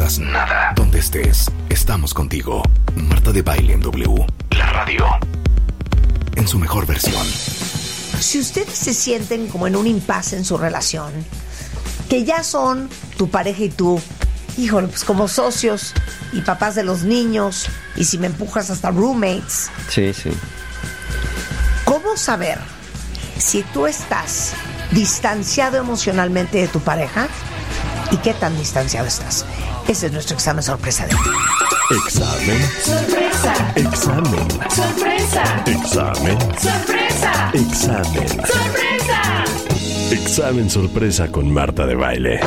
pierdas nada. Donde estés, estamos contigo. Marta de Baile en W, la radio, en su mejor versión. Si ustedes se sienten como en un impasse en su relación, que ya son tu pareja y tú, híjole, pues como socios y papás de los niños, y si me empujas hasta roommates. Sí, sí. ¿Cómo saber si tú estás distanciado emocionalmente de tu pareja y qué tan distanciado estás? Ese es nuestro examen sorpresa de hoy. Examen. Sorpresa. Examen. Sorpresa. Examen. Sorpresa. Examen. Sorpresa. Examen sorpresa con Marta de Baile.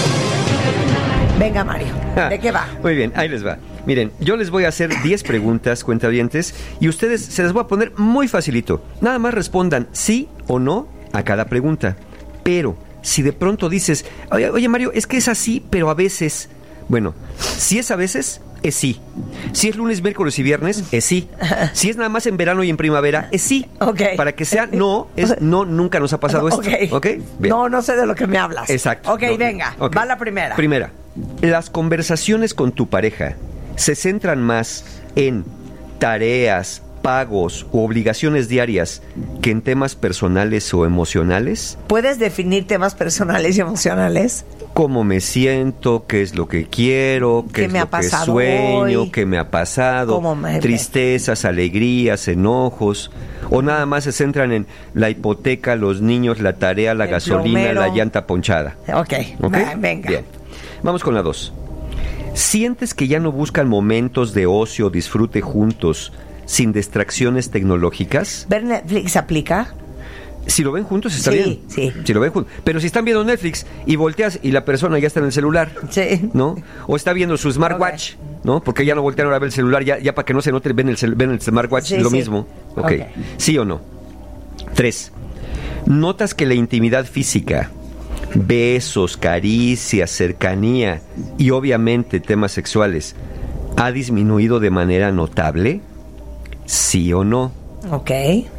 Venga, Mario, ¿de qué va? Muy bien, ahí les va. Miren, yo les voy a hacer 10 preguntas, cuentavientes, y ustedes se las voy a poner muy facilito. Nada más respondan sí o no a cada pregunta. Pero, si de pronto dices, oye Mario, es que es así, pero a veces... Bueno, si es a veces, es sí. Si es lunes, miércoles y viernes, es sí. Si es nada más en verano y en primavera, es sí. Ok. Para que sea no, es no, nunca nos ha pasado esto. ¿Ok? Bien. No sé de lo que me hablas. Exacto. Ok, No, venga, ok. va la primera. Primera, las conversaciones con tu pareja se centran más en tareas, pagos u obligaciones diarias que en temas personales o emocionales. ¿Puedes definir temas personales y emocionales? ¿Cómo me siento? ¿Qué es lo que quiero? ¿Qué es me ha lo que pasado sueño? hoy? ¿Qué me ha pasado? ¿Cómo me- Tristezas, alegrías, enojos. O nada más se centran en la hipoteca, los niños, la tarea, la El gasolina, plomero. la llanta ponchada. Ok, ¿Ok? venga. Bien. Vamos con la 2. ¿Sientes que ya no buscan momentos de ocio o disfrute juntos sin distracciones tecnológicas? ¿Ver Netflix aplica? Si lo ven juntos está Sí, bien. sí. Si lo ven juntos. Pero si están viendo Netflix y volteas y la persona ya está en el celular, Sí. ¿no? O está viendo su smartwatch, ¿no? Porque ya no voltearon a ver el celular, ya para que no se note, ven el smartwatch, Sí, lo sí. mismo. Ok. Ok. ¿Sí o no? 3. ¿Notas que la intimidad física, besos, caricias, cercanía y obviamente temas sexuales ha disminuido de manera notable? ¿Sí o no? Ok.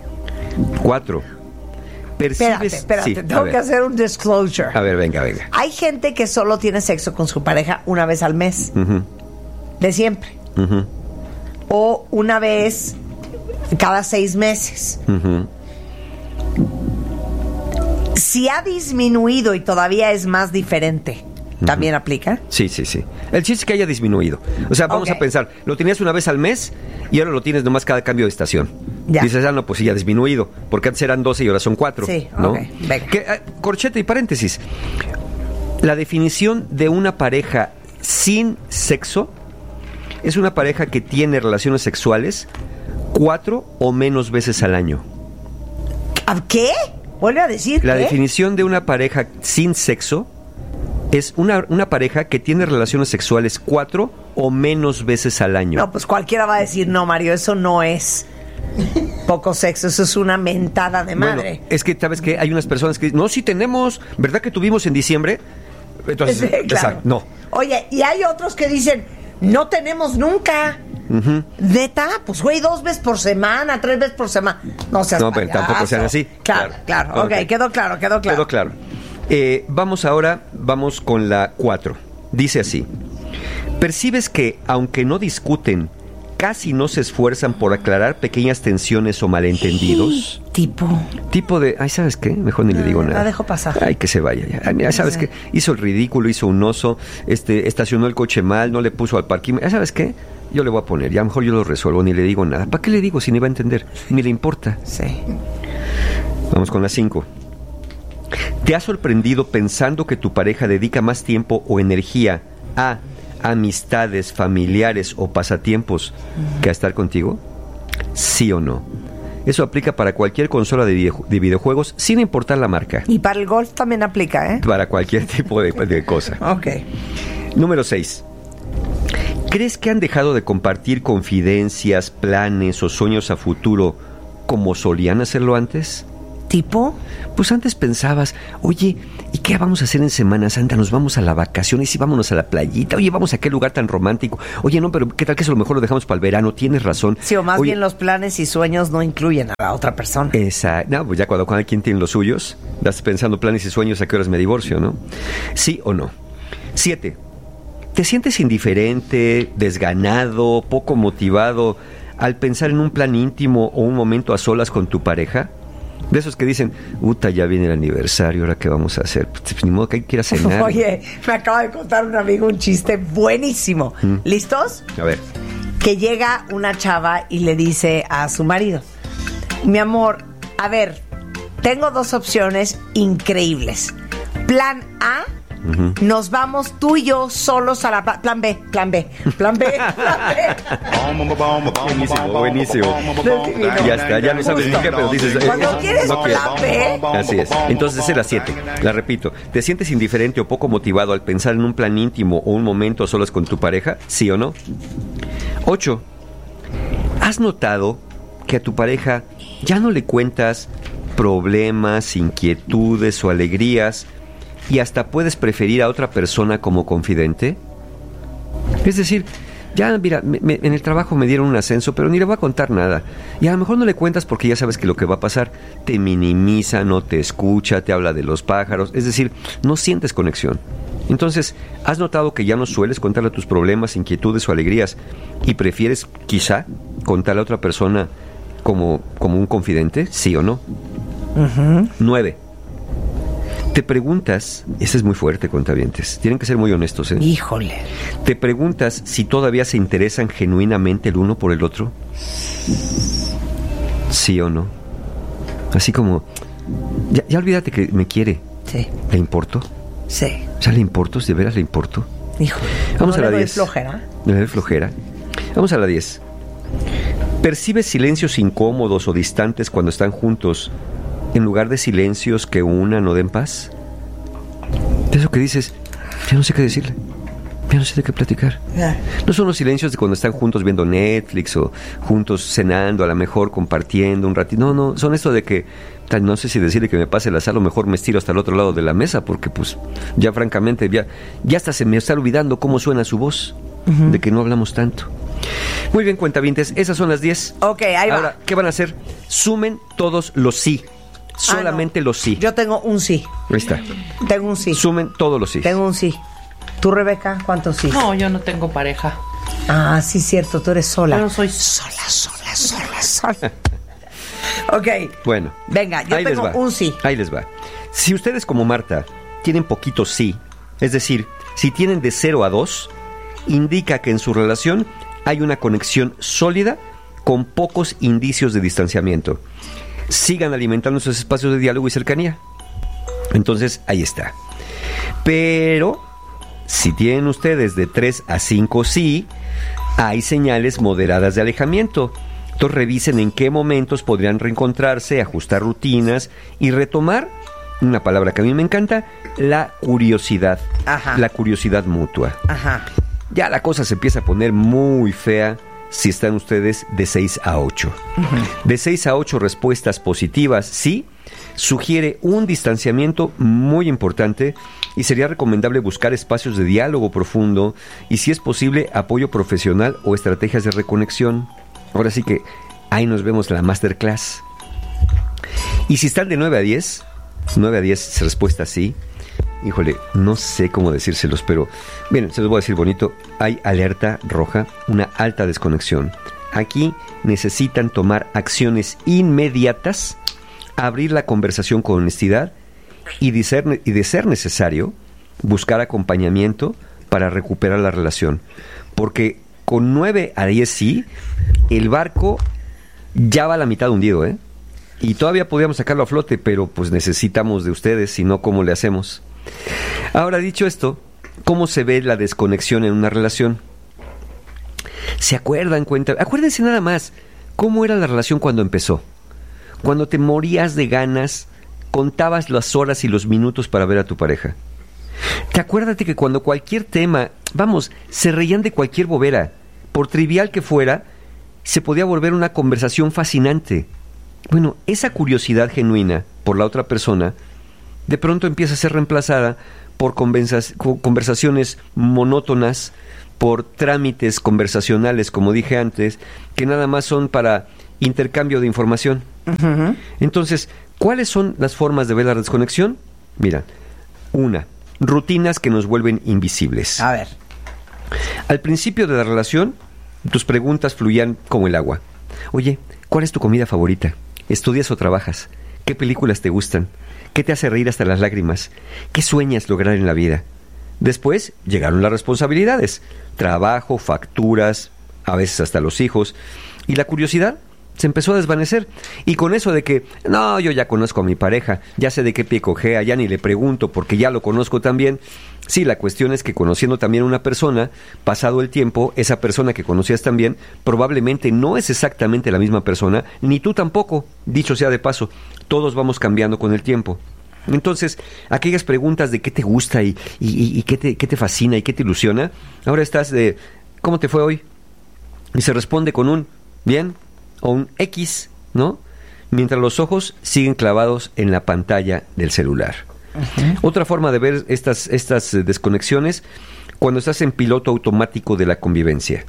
4. ¿Percibes? Espérate, Sí, a tengo ver. que hacer un disclosure. A ver, venga. Hay gente que solo tiene sexo con su pareja una vez al mes, Ujú, de siempre. ujú, O una vez cada 6 meses. ujú. Si ha disminuido y todavía es más diferente, ¿también aplica? Sí. El chiste es que haya disminuido. O sea, vamos Ok. a pensar, lo tenías una vez al mes y ahora lo tienes nomás cada cambio de estación. Ya. Dices, no, pues sí, ya ha disminuido, porque antes eran 12 y ahora son 4. Sí, ¿no? ok, venga. Corchete y paréntesis. La definición de una pareja sin sexo es una pareja que tiene relaciones sexuales 4 o menos veces al año. ¿A qué? Vuelve a decir. La ¿qué? definición de una pareja sin sexo es una pareja que tiene relaciones sexuales 4 o menos veces al año. No, pues cualquiera va a decir, no, Mario, eso no es poco sexo, eso es una mentada de madre. Bueno, es que, ¿sabes qué? Hay unas personas que dicen, no, sí tenemos, ¿verdad que tuvimos en diciembre? Entonces, Sí, claro. exacto, no. Oye, y hay otros que dicen, no tenemos nunca. ¿Neta? Pues güey, 2 veces por semana, 3 veces por semana. No seas No, pero tampoco payaso. sean así. Claro. Ok, quedó claro. Quedó claro. Vamos con la 4. Dice así. ¿Percibes que, aunque no discuten, casi no se esfuerzan por aclarar pequeñas tensiones o malentendidos? Tipo de, ay, ¿sabes qué? Mejor ni le digo nada. La dejo pasar. Ay, que se vaya ya. Ay, mira, ¿sabes qué? Hizo el ridículo, hizo un oso, estacionó el coche mal, no le puso al parking. ¿Sabes qué? Yo le voy a poner, ya mejor yo lo resuelvo, ni le digo nada. ¿Para qué le digo si ni va a entender? Ni le importa. Sí. Vamos con la 5. ¿Te has sorprendido pensando que tu pareja dedica más tiempo o energía a amistades, familiares o pasatiempos que a estar contigo? ¿Sí o no? Eso aplica para cualquier consola de videojuegos, sin importar la marca. Y para el golf también aplica, ¿eh? Para cualquier tipo de cosa. Ok. Número 6. ¿Crees que han dejado de compartir confidencias, planes o sueños a futuro como solían hacerlo antes? ¿Tipo? Pues antes pensabas, oye, ¿y qué vamos a hacer en Semana Santa? ¿Nos vamos a la vacación? ¿Y si vámonos a la playita? Oye, ¿vamos a qué lugar tan romántico? Oye, no, pero ¿qué tal que eso a lo mejor lo dejamos para el verano? Tienes razón. Sí, o más Oye, bien los planes y sueños no incluyen a la otra persona. No, pues ya cuando cada quien tiene los suyos, estás pensando planes y sueños, ¿a qué horas me divorcio, no? ¿Sí o no? 7. ¿Te sientes indiferente, desganado, poco motivado al pensar en un plan íntimo o un momento a solas con tu pareja? De esos que dicen, ya viene el aniversario, ¿ahora qué vamos a hacer? Pues ni modo que hay que ir a cenar. Oye, me acaba de contar un amigo un chiste buenísimo. ¿Listos? A ver. Que llega una chava y le dice a su marido, mi amor, a ver, tengo 2 opciones increíbles. Plan A, nos vamos tú y yo solos a la plan B. Buenísimo. Ya está, ya no sabes ni qué, pero dices... Cuando quieres no plan B... Así es. Entonces esa es la 7. La repito. ¿Te sientes indiferente o poco motivado al pensar en un plan íntimo o un momento a solas con tu pareja? ¿Sí o no? 8. ¿Has notado que a tu pareja ya no le cuentas problemas, inquietudes o alegrías y hasta puedes preferir a otra persona como confidente? Es decir, ya mira, en el trabajo me dieron un ascenso, pero ni le voy a contar nada. Y a lo mejor no le cuentas porque ya sabes que lo que va a pasar te minimiza, no te escucha, te habla de los pájaros. Es decir, no sientes conexión. Entonces, ¿has notado que ya no sueles contarle tus problemas, inquietudes o alegrías y prefieres, quizá, contarle a otra persona como un confidente? ¿Sí o no? 9. Te preguntas, ese es muy fuerte, cuentavientes, tienen que ser muy honestos, ¿eh? Híjole. Te preguntas si todavía se interesan genuinamente el uno por el otro. ¿Sí o no? Así como, ya olvídate que me quiere. Sí. ¿Le importo? Sí. ¿Ya le importo? ¿De veras le importo? Híjole. Vamos a la 10. Flojera. ¿Le doy flojera? Vamos a la 10. ¿Percibes silencios incómodos o distantes cuando están juntos en lugar de silencios que unan o den paz? De eso que dices, ya no sé qué decirle, ya no sé de qué platicar. No son los silencios de cuando están juntos viendo Netflix o juntos cenando, a lo mejor compartiendo un ratito. No, son esto de que no sé si decirle que me pase la sal o mejor me estiro hasta el otro lado de la mesa porque pues ya francamente ya hasta se me está olvidando cómo suena su voz, de que no hablamos tanto. Muy bien, cuentavientes, esas son las 10. Ok, ahí va. Ahora, ¿qué van a hacer? Sumen todos los sí. Solamente los sí. Yo tengo un sí. Ahí está. Tengo un sí. Sumen todos los sí. Tengo un sí. ¿Tú, Rebeca, cuántos sí? No, yo no tengo pareja. Ah, sí, cierto, tú eres sola. Yo no soy sola. Ok. Bueno. Venga, yo tengo un sí. Ahí les va. Si ustedes como Marta tienen poquito sí, es decir, si tienen de 0 a 2, indica que en su relación hay una conexión sólida con pocos indicios de distanciamiento. Sigan alimentando esos espacios de diálogo y cercanía. Entonces, ahí está. Pero, si tienen ustedes de 3 a 5 sí, hay señales moderadas de alejamiento. Entonces, revisen en qué momentos podrían reencontrarse, ajustar rutinas y retomar, una palabra que a mí me encanta, la curiosidad. Ajá. La curiosidad mutua. Ajá. Ya la cosa se empieza a poner muy fea si están ustedes de 6 a 8. De 6 a 8 respuestas positivas, sí, sugiere un distanciamiento muy importante y sería recomendable buscar espacios de diálogo profundo y, si es posible, apoyo profesional o estrategias de reconexión. Ahora sí que ahí nos vemos la masterclass. Y si están de 9 a 10 respuestas sí, híjole, no sé cómo decírselos, pero miren, se los voy a decir bonito. Hay alerta roja, una alta desconexión. Aquí necesitan tomar acciones inmediatas, abrir la conversación con honestidad y de ser necesario, buscar acompañamiento para recuperar la relación. Porque con 9 a 10 sí, el barco ya va a la mitad hundido, ¿eh? Y todavía podríamos sacarlo a flote, pero pues necesitamos de ustedes, si no, ¿cómo le hacemos? Ahora, dicho esto, ¿cómo se ve la desconexión en una relación? ¿Se acuerdan? Acuérdense nada más, ¿cómo era la relación cuando empezó? Cuando te morías de ganas, contabas las horas y los minutos para ver a tu pareja. Te acuérdate que cuando cualquier tema, se reían de cualquier bobera, por trivial que fuera, se podía volver una conversación fascinante. Bueno, esa curiosidad genuina por la otra persona de pronto empieza a ser reemplazada por conversaciones monótonas, por trámites conversacionales, como dije antes, que nada más son para intercambio de información. Entonces, ¿cuáles son las formas de ver la desconexión? Mira, rutinas que nos vuelven invisibles. A ver. Al principio de la relación, tus preguntas fluían como el agua. Oye, ¿cuál es tu comida favorita? ¿Estudias o trabajas? ¿Qué películas te gustan? ¿Qué te hace reír hasta las lágrimas? ¿Qué sueñas lograr en la vida? Después llegaron las responsabilidades, trabajo, facturas, a veces hasta los hijos, y la curiosidad se empezó a desvanecer. Y con eso de que, no, yo ya conozco a mi pareja, ya sé de qué pie cojea, ya ni le pregunto porque ya lo conozco también. Sí, la cuestión es que conociendo también a una persona, pasado el tiempo, esa persona que conocías también, probablemente no es exactamente la misma persona, ni tú tampoco, dicho sea de paso, todos vamos cambiando con el tiempo. Entonces, aquellas preguntas de qué te gusta y qué te fascina y qué te ilusiona, ahora estás de, ¿cómo te fue hoy? Y se responde con un bien o un X, ¿no? Mientras los ojos siguen clavados en la pantalla del celular. Uh-huh. Otra forma de ver estas desconexiones, cuando estás en piloto automático de la convivencia.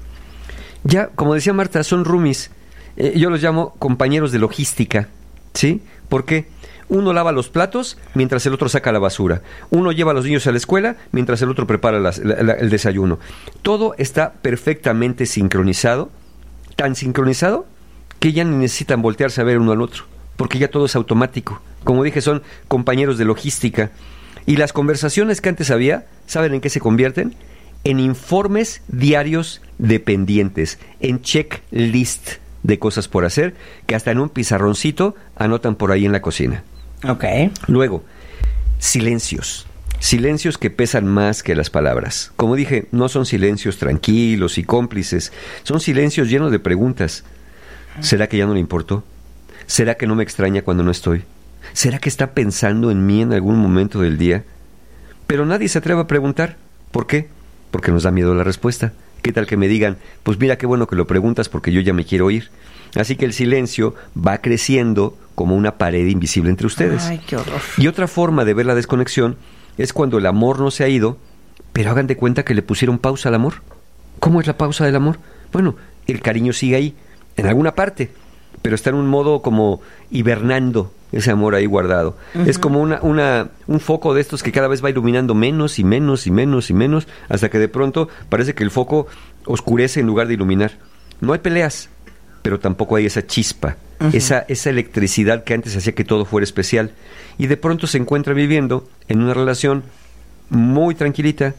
Ya, como decía Marta, son roomies. Yo los llamo compañeros de logística, ¿sí? ¿Por qué? Uno lava los platos mientras el otro saca la basura. Uno lleva a los niños a la escuela mientras el otro prepara el desayuno. Todo está perfectamente sincronizado, tan sincronizado que ya ni necesitan voltearse a ver uno al otro, porque ya todo es automático. Como dije, son compañeros de logística. Y las conversaciones que antes había, ¿saben en qué se convierten? En informes diarios dependientes, en checklist de cosas por hacer, que hasta en un pizarroncito anotan por ahí en la cocina. Ok. Luego, silencios. Silencios que pesan más que las palabras. Como dije, no son silencios tranquilos y cómplices, son silencios llenos de preguntas. ¿Será que ya no le importó? ¿Será que no me extraña cuando no estoy? ¿Será que está pensando en mí en algún momento del día? Pero nadie se atreve a preguntar. ¿Por qué? Porque nos da miedo la respuesta. ¿Qué tal que me digan, pues mira qué bueno que lo preguntas porque yo ya me quiero ir? Así que el silencio va creciendo como una pared invisible entre ustedes. Ay, qué horror. Y otra forma de ver la desconexión es cuando el amor no se ha ido, pero hagan de cuenta que le pusieron pausa al amor. ¿Cómo es la pausa del amor? Bueno, el cariño sigue ahí, en alguna parte, pero está en un modo como hibernando ese amor ahí guardado. Uh-huh. Es como un foco de estos que cada vez va iluminando menos y menos y menos y menos, hasta que de pronto parece que el foco oscurece en lugar de iluminar. No hay peleas, pero tampoco hay esa chispa, uh-huh, esa electricidad que antes hacía que todo fuera especial. Y de pronto se encuentra viviendo en una relación muy tranquilita,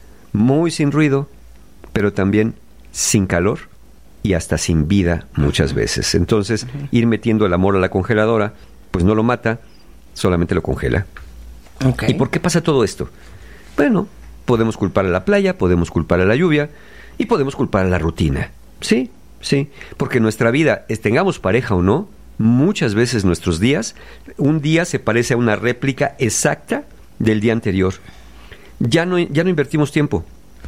muy sin ruido, pero también sin calor y hasta sin vida muchas veces. Entonces, ir metiendo el amor a la congeladora, pues no lo mata, solamente lo congela. Okay. ¿Y por qué pasa todo esto? Bueno, podemos culpar a la playa, podemos culpar a la lluvia y podemos culpar a la rutina. Sí, sí, porque nuestra vida, tengamos pareja o no, muchas veces nuestros días, un día se parece a una réplica exacta del día anterior. Ya no invertimos tiempo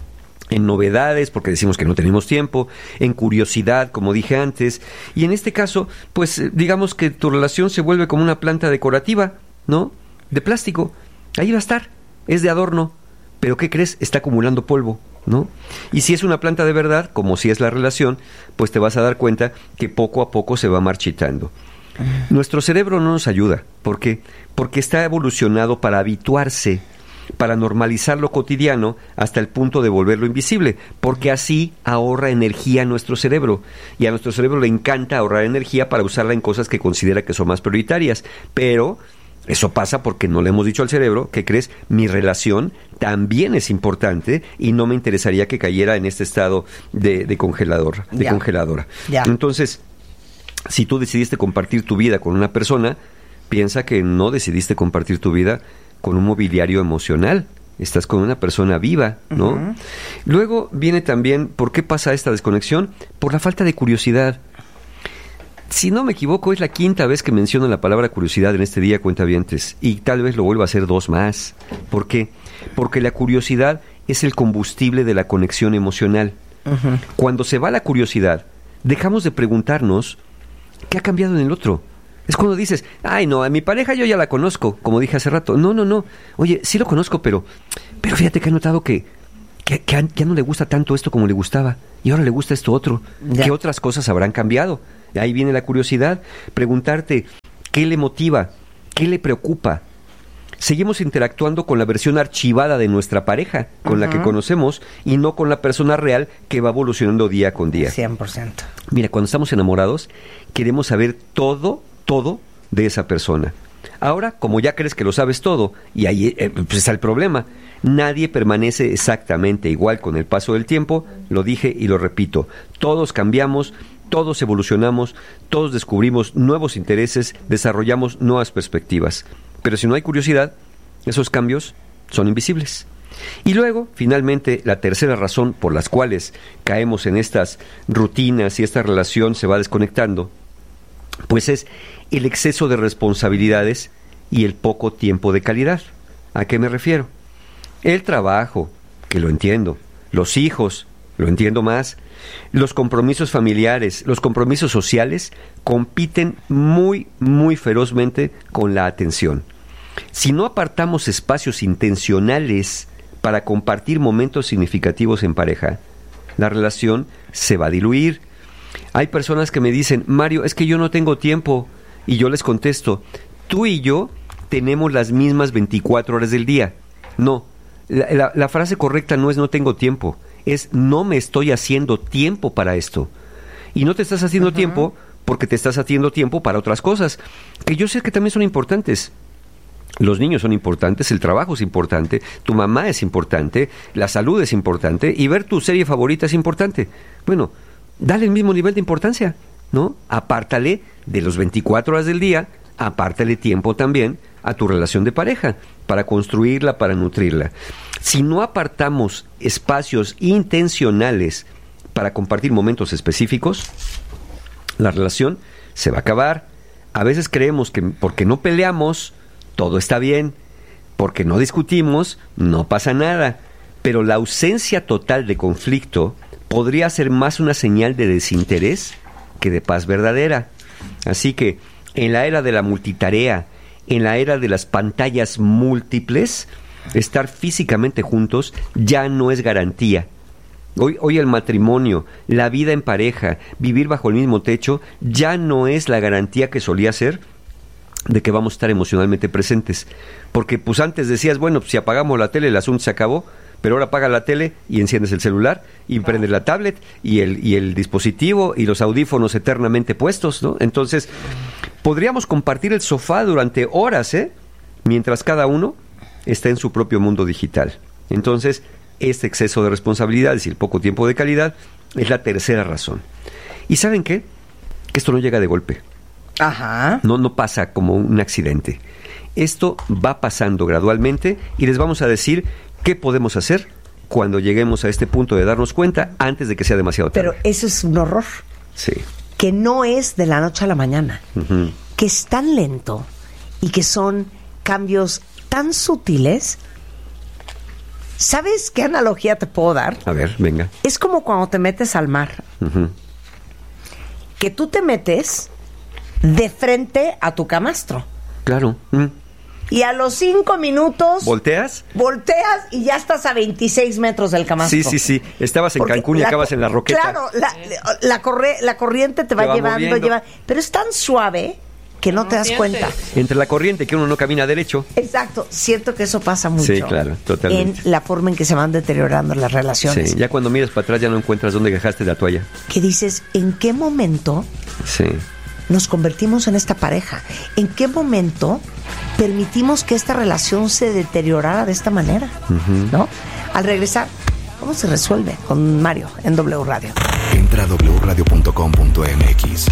en novedades, porque decimos que no tenemos tiempo, en curiosidad, como dije antes, y en este caso, pues digamos que tu relación se vuelve como una planta decorativa, ¿no? De plástico, ahí va a estar, es de adorno, pero ¿qué crees? Está acumulando polvo, ¿no? Y si es una planta de verdad, como si es la relación, pues te vas a dar cuenta que poco a poco se va marchitando. Nuestro cerebro no nos ayuda, ¿por qué? Porque está evolucionado para habituarse, para normalizar lo cotidiano hasta el punto de volverlo invisible, porque así ahorra energía a nuestro cerebro, y a nuestro cerebro le encanta ahorrar energía para usarla en cosas que considera que son más prioritarias, pero eso pasa porque no le hemos dicho al cerebro, ¿qué crees? Mi relación también es importante y no me interesaría que cayera en este estado de congeladora. Ya. Entonces, si tú decidiste compartir tu vida con una persona, piensa que no decidiste compartir tu vida con un mobiliario emocional. Estás con una persona viva, ¿no? Uh-huh. Luego viene también, ¿por qué pasa esta desconexión? Por la falta de curiosidad. Si no me equivoco, es la 5ª vez que menciono la palabra curiosidad en este día, cuentavientes, y tal vez lo vuelva a hacer 2 más. ¿Por qué? Porque la curiosidad es el combustible de la conexión emocional. Uh-huh. Cuando se va la curiosidad, dejamos de preguntarnos ¿qué ha cambiado en el otro? Es cuando dices, ay no, a mi pareja yo ya la conozco, como dije hace rato. No. Oye, sí lo conozco, pero fíjate que he notado que ya no le gusta tanto esto como le gustaba. Y ahora le gusta esto otro. Ya. ¿Qué otras cosas habrán cambiado? Ahí viene la curiosidad. Preguntarte, ¿qué le motiva? ¿Qué le preocupa? seguimos interactuando con la versión archivada de nuestra pareja, con la que conocemos, y no con la persona real que va evolucionando día con día. 100%. Mira, cuando estamos enamorados, queremos saber todo de esa persona. Ahora, como ya crees que lo sabes todo, y ahí pues está el problema, nadie permanece exactamente igual con el paso del tiempo, lo dije y lo repito, todos cambiamos, todos evolucionamos, todos descubrimos nuevos intereses, desarrollamos nuevas perspectivas. Pero si no hay curiosidad, esos cambios son invisibles. Y luego, finalmente, la tercera razón por las cuales caemos en estas rutinas y esta relación se va desconectando, pues es el exceso de responsabilidades y el poco tiempo de calidad. ¿A qué me refiero? El trabajo, que lo entiendo, los hijos, lo entiendo más, los compromisos familiares, los compromisos sociales compiten muy, muy ferozmente con la atención. Si no apartamos espacios intencionales para compartir momentos significativos en pareja, la relación se va a diluir. Hay personas que me dicen, Mario, es que yo no tengo tiempo. Y yo les contesto, tú y yo tenemos las mismas 24 horas del día. No, la frase correcta no es no tengo tiempo, es no me estoy haciendo tiempo para esto. Y no te estás haciendo tiempo porque te estás haciendo tiempo para otras cosas, que yo sé que también son importantes. Los niños son importantes, el trabajo es importante, tu mamá es importante, la salud es importante y ver tu serie favorita es importante. Bueno, dale el mismo nivel de importancia, ¿no? Apártale de los 24 horas del día, apártale tiempo también a tu relación de pareja, para construirla, para nutrirla. Si no apartamos espacios intencionales para compartir momentos específicos, la relación se va a acabar. A veces creemos que porque no peleamos, todo está bien, porque no discutimos, no pasa nada, pero la ausencia total de conflicto podría ser más una señal de desinterés que de paz verdadera. Así que en la era de la multitarea, en la era de las pantallas múltiples, estar físicamente juntos ya no es garantía. Hoy el matrimonio, la vida en pareja, vivir bajo el mismo techo, ya no es la garantía que solía ser de que vamos a estar emocionalmente presentes. Porque pues antes decías, bueno, pues si apagamos la tele el asunto se acabó, pero ahora apaga la tele y enciendes el celular y prendes la tablet y el dispositivo y los audífonos eternamente puestos, ¿no? Entonces, podríamos compartir el sofá durante horas, mientras cada uno está en su propio mundo digital. Entonces, este exceso de responsabilidades y el poco tiempo de calidad es la tercera razón. ¿Y saben qué? Que esto no llega de golpe. Ajá. No pasa como un accidente. Esto va pasando gradualmente y les vamos a decir qué podemos hacer cuando lleguemos a este punto de darnos cuenta antes de que sea demasiado tarde. Pero eso es un horror. Sí. Que no es de la noche a la mañana. Que es tan lento y que son cambios tan sutiles. ¿Sabes qué analogía te puedo dar? A ver, venga. Es como cuando te metes al mar. Que tú te metes de frente a tu camastro. Claro. Y a los 5 minutos... ¿Volteas? Volteas y ya estás a 26 metros del camastro. Sí. Estabas en Cancún y acabas en la Roqueta. Claro, la corriente te va llevando, pero es tan suave que no te das cuenta. Entre la corriente, que uno no camina derecho. Exacto, siento que eso pasa mucho. Sí, claro, totalmente. En la forma en que se van deteriorando las relaciones. Sí, ya cuando miras para atrás ya no encuentras dónde dejaste la toalla. Que dices, ¿en qué momento nos convertimos en esta pareja? ¿En qué momento permitimos que esta relación se deteriorara de esta manera? ¿No? Al regresar, ¿cómo se resuelve? Con Mario en W Radio. Entra a wradio.com.mx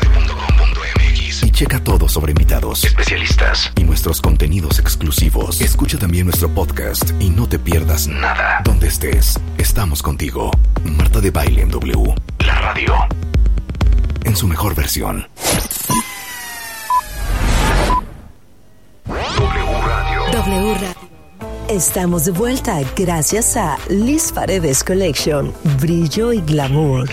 y checa todo sobre invitados, especialistas y nuestros contenidos exclusivos. Escucha también nuestro podcast y no te pierdas nada. Donde estés, estamos contigo. Marta de Baile en W, la radio, en su mejor versión. W Radio. Estamos de vuelta gracias a Liz Paredes Collection. Brillo y glamour.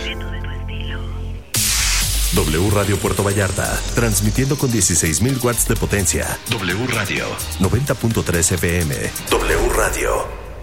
W Radio Puerto Vallarta, transmitiendo con 16,000 watts de potencia. W Radio 90.3 FM. W Radio.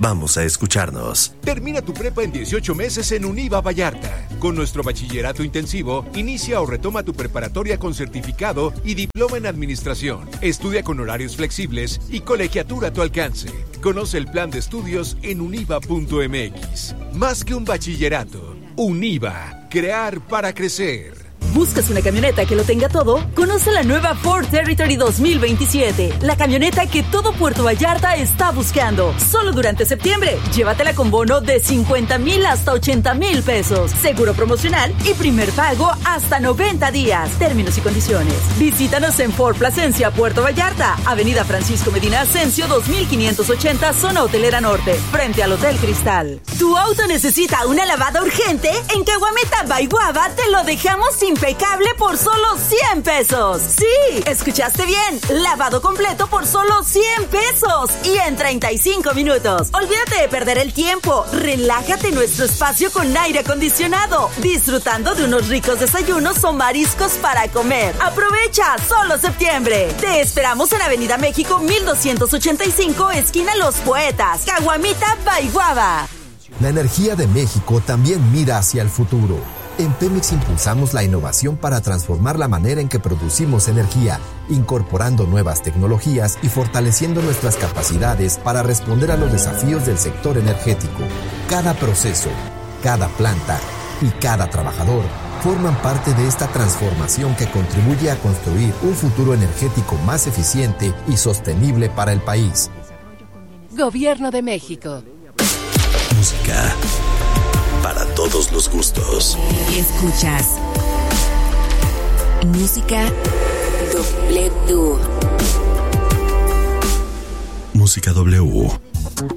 Vamos a escucharnos. Termina tu prepa en 18 meses en Univa Vallarta. Con nuestro bachillerato intensivo, inicia o retoma tu preparatoria con certificado y diploma en administración. Estudia con horarios flexibles y colegiatura a tu alcance. Conoce el plan de estudios en univa.mx. Más que un bachillerato, Univa, crear para crecer. ¿Buscas una camioneta que lo tenga todo? Conoce la nueva Ford Territory 2027, la camioneta que todo Puerto Vallarta está buscando. Solo durante septiembre, llévatela con bono de 50,000 hasta 80,000 pesos, seguro promocional y primer pago hasta 90 días. Términos y condiciones. Visítanos en Ford Plasencia, Puerto Vallarta, Avenida Francisco Medina Ascencio 2580, zona hotelera norte, frente al Hotel Cristal. ¿Tu auto necesita una lavada urgente? En Caguamita by Guava te lo dejamos impecable por solo 100 pesos. Sí, escuchaste bien. Lavado completo por solo 100 pesos y en 35 minutos. Olvídate de perder el tiempo. Relájate en nuestro espacio con aire acondicionado, disfrutando de unos ricos desayunos o mariscos para comer. Aprovecha, solo septiembre. Te esperamos en Avenida México 1285, esquina Los Poetas, Caguamita by Guava. La energía de México también mira hacia el futuro. En Pemex impulsamos la innovación para transformar la manera en que producimos energía, incorporando nuevas tecnologías y fortaleciendo nuestras capacidades para responder a los desafíos del sector energético. Cada proceso, cada planta y cada trabajador forman parte de esta transformación que contribuye a construir un futuro energético más eficiente y sostenible para el país. Gobierno de México. Música para todos los gustos. Escuchas Música W. Música W.